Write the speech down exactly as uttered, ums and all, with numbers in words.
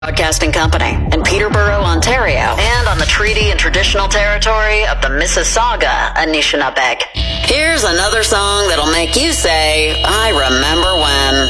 Broadcasting Company in Peterborough, Ontario, and on the treaty and traditional territory of the Mississauga Anishinaabeg. Here's another song that'll make you say, I remember when.